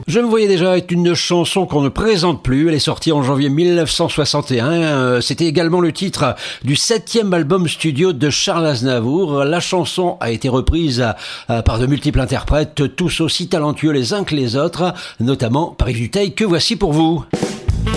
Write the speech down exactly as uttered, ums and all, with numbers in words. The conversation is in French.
Je me voyais déjà être une chanson qu'on ne présente plus. Elle est sortie en janvier mille neuf cent soixante et un. Euh, c'était également le titre du septième album studio de Charles Aznavour. La chanson a été reprise euh, par de multiples interprètes, tous aussi talentueux les uns que les autres, notamment par Yves Duteil, que voici pour vous.